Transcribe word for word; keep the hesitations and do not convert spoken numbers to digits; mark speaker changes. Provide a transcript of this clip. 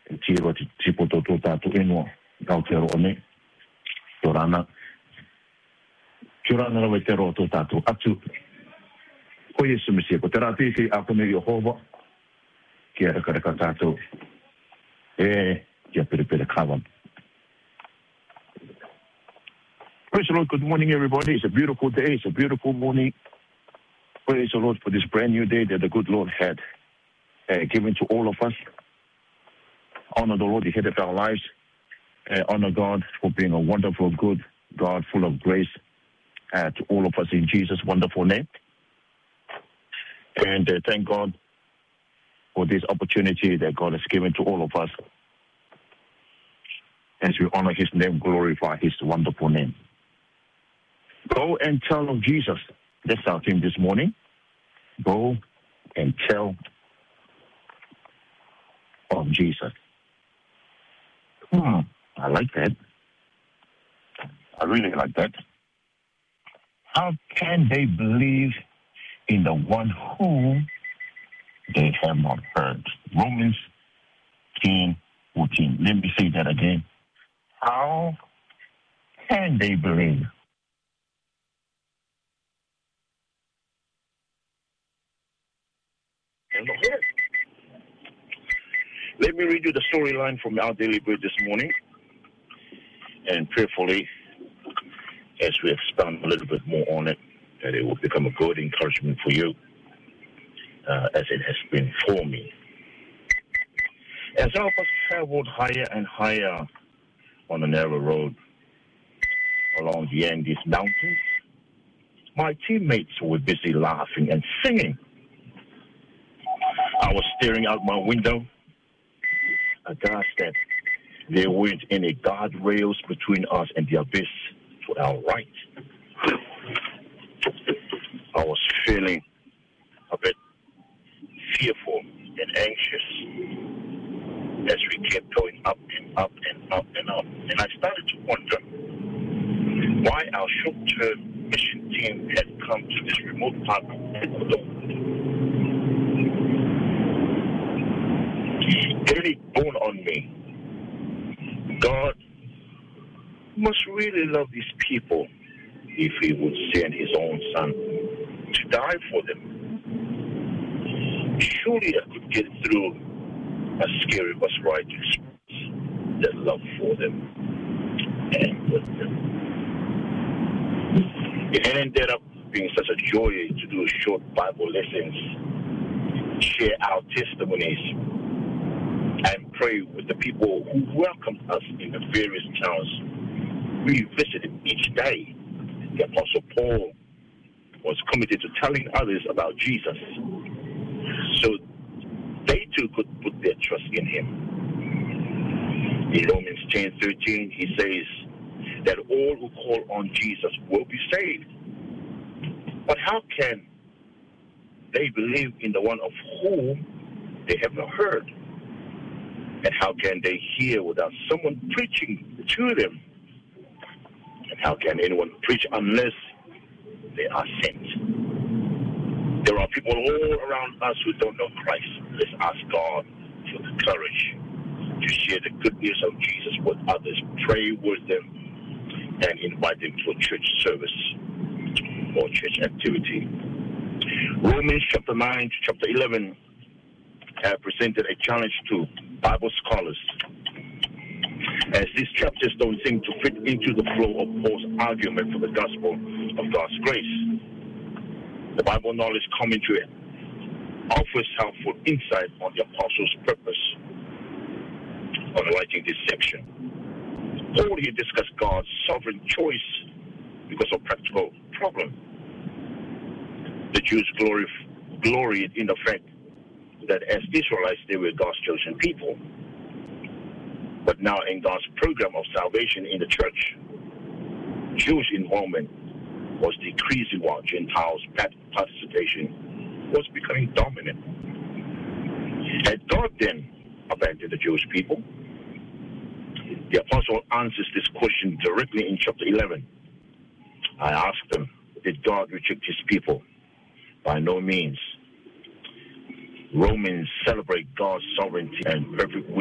Speaker 1: tiro ti tipo to to ta to eno ka te ro ne torana Kirana wa te ro to ta to atu ko Yesu Mesias ko te rati si a ko me Jehova ki ara ka ka ta to e ya pere pere kawan. Praise the Lord. Good morning, everybody. It's a beautiful day. It's a beautiful morning. Praise the Lord for this brand new day that the good Lord had uh, given to all of us. Honor the Lord, the head of our lives. Uh, honor God for being a wonderful, good God, full of grace uh, to all of us in Jesus' wonderful name. And uh, thank God for this opportunity that God has given to all of us as we honor his name, glorify his wonderful name. Go and tell of Jesus. That's our theme this morning. Go and tell of Jesus. Hmm, I like that. I really like that. How can they believe in the one whom they have not heard? Romans ten fourteen. Let me say that again. How can they believe? Let me read you the storyline from our daily bread this morning, and prayerfully, as we expand a little bit more on it, that it will become a good encouragement for you, uh, as it has been for me. As our bus traveled higher and higher on the narrow road along the Andes Mountains, my teammates were busy laughing and singing. I was staring out my window, aghast that there weren't any guardrails between us and the abyss to our right. I was feeling a bit fearful and anxious as we kept going up and up and up and up. And I started to wonder why our short-term mission team had come to this remote part of Ecuador. Then it dawned on me, God must really love these people if he would send his own son to die for them. Surely I could get through a scary bus ride to express that love for them and with them. It ended up being such a joy to do short Bible lessons, share our testimonies, and pray with the people who welcomed us in the various towns we visited each day. The Apostle Paul was committed to telling others about Jesus so they too could put their trust in him. In Romans ten thirteen, he says that all who call on Jesus will be saved. But how can they believe in the one of whom they have not heard? And how can they hear without someone preaching to them? And how can anyone preach unless they are sent? There are people all around us who don't know Christ. Let's ask God for the courage to share the good news of Jesus with others, pray with them, and invite them to a church service or church activity. Romans chapter nine to chapter eleven have presented a challenge to Bible scholars, as these chapters don't seem to fit into the flow of Paul's argument for the gospel of God's grace. The Bible Knowledge Commentary offers helpful insight on the apostles' purpose on writing this section. Paul here discussed God's sovereign choice because of practical problem. The Jews glory, gloried in the fact that as Israelites they were God's chosen people. But now in God's program of salvation in the church, Jewish involvement was decreasing while Gentiles' participation was becoming dominant. Had God then abandoned the Jewish people? The apostle answers this question directly in chapter eleven. I asked them, did God reject his people? By no means. Romans celebrate God's sovereignty and perfect wisdom.